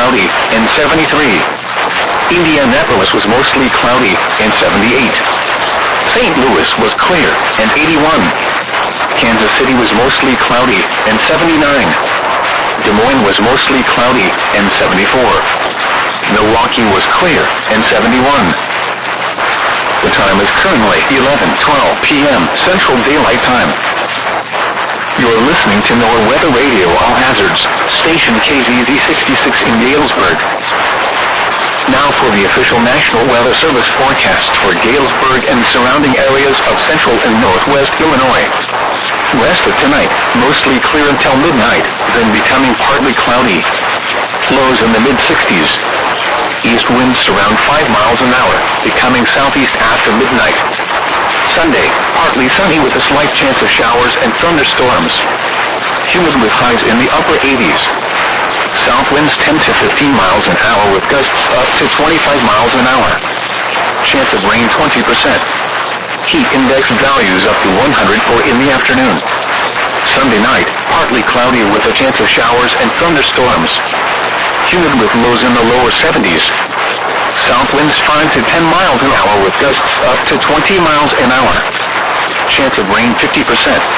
cloudy, and 73. Indianapolis was mostly cloudy, and 78. St. Louis was clear, and 81. Kansas City was mostly cloudy, and 79. Des Moines was mostly cloudy, and 74. Milwaukee was clear, and 71. The time is currently 11:12 p.m. Central Daylight Time. You're listening to NOAA Weather Radio All Hazards, station KZZ 66 in Galesburg. Now for the official National Weather Service forecast for Galesburg and surrounding areas of central and northwest Illinois. Rest of tonight, mostly clear until midnight, then becoming partly cloudy. Lows in the mid-60s. East winds around 5 miles an hour, becoming southeast after midnight. Sunday, partly sunny with a slight chance of showers and thunderstorms. Humid with highs in the upper 80s. South winds 10 to 15 miles an hour with gusts up to 25 miles an hour. Chance of rain 20%. Heat index values up to 104 in the afternoon. Sunday night, partly cloudy with a chance of showers and thunderstorms. Humid with lows in the lower 70s. South winds 5 to 10 miles an hour with gusts up to 20 miles an hour. Chance of rain 50%.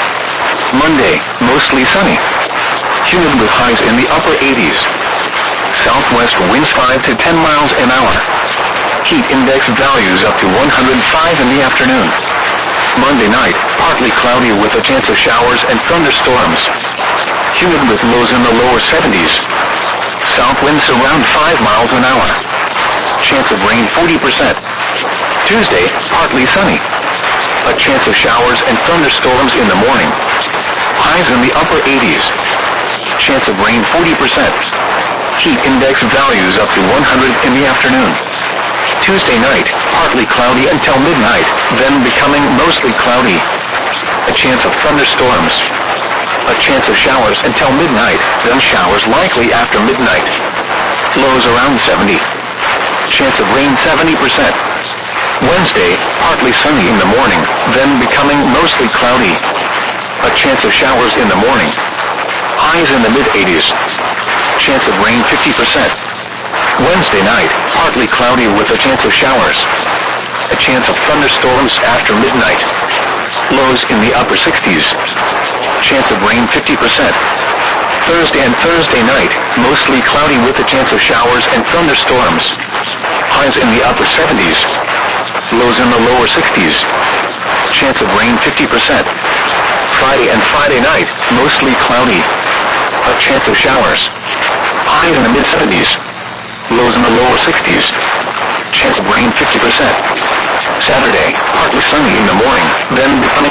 Monday, mostly sunny. Humid with highs in the upper 80s. Southwest winds 5 to 10 miles an hour. Heat index values up to 105 in the afternoon. Monday night, partly cloudy with a chance of showers and thunderstorms. Humid with lows in the lower 70s. South winds around 5 miles an hour. Chance of rain 40%. Tuesday, partly sunny. A chance of showers and thunderstorms in the morning. Highs in the upper 80s. Chance of rain 40%. Heat index values up to 100 in the afternoon. Tuesday night, partly cloudy until midnight, then becoming mostly cloudy. A chance of thunderstorms. A chance of showers until midnight, then showers likely after midnight. Lows around 70. Chance of rain 70%. Wednesday, partly sunny in the morning, then becoming mostly cloudy. A chance of showers in the morning. Highs in the mid-80s. Chance of rain 50%. Wednesday night, partly cloudy with a chance of showers. A chance of thunderstorms after midnight. Lows in the upper 60s. Chance of rain 50%. Thursday and Thursday night, mostly cloudy with a chance of showers and thunderstorms. Highs in the upper 70s. Lows in the lower 60s. Chance of rain 50%. Friday and Friday night, mostly cloudy. A chance of showers. Highs in the mid-70s. Lows in the lower 60s. Chance of rain 50%. Saturday, partly sunny in the morning, then becoming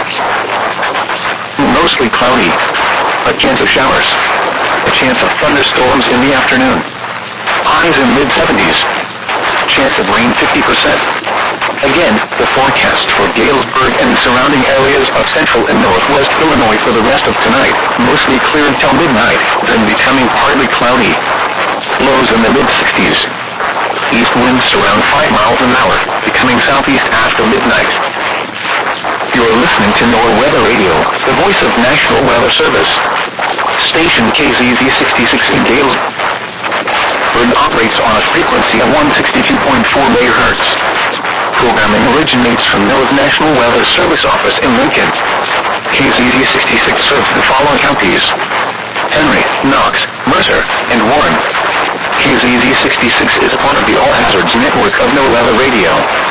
mostly cloudy. A chance of showers. A chance of thunderstorms in the afternoon. Highs in mid-70s. Chance of rain 50%. Again, the forecast for Galesburg and surrounding areas of central and northwest Illinois for the rest of tonight. Mostly clear until midnight, then becoming partly cloudy. Lows in the mid-60s. East winds around 5 miles an hour, becoming southeast after midnight. You're listening to NOAA Weather Radio, the voice of National Weather Service. Station KZZ 66 in Galesburg operates on a frequency of 162.4 MHz. Programming originates from NOAA's National Weather Service office in Lincoln. KZZ 66 serves the following counties: Henry, Knox, Mercer, and Warren. KZZ 66 is a part of the All Hazards network of NOAA Weather Radio.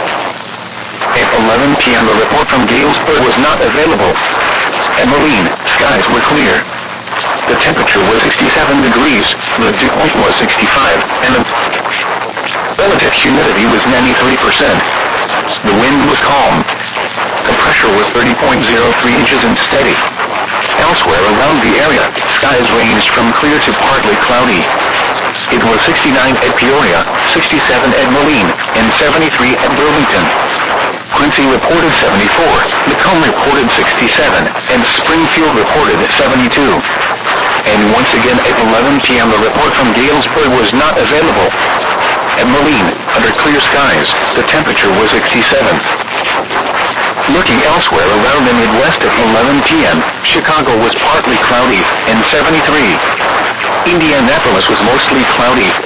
At 11 p.m. the report from Galesburg was not available. At Moline, skies were clear. The temperature was 67 degrees, the dew point was 65, and the relative humidity was 93%. The wind was calm. The pressure was 30.03 inches and steady. Elsewhere around the area, skies ranged from clear to partly cloudy. It was 69 at Peoria, 67 at Moline, and 73 at Burlington. Quincy reported 74, Macomb reported 67, and Springfield reported 72. And once again at 11 p.m. the report from Galesburg was not available. At Moline, under clear skies, the temperature was 67. Looking elsewhere around the Midwest at 11 p.m., Chicago was partly cloudy and 73. Indianapolis was mostly cloudy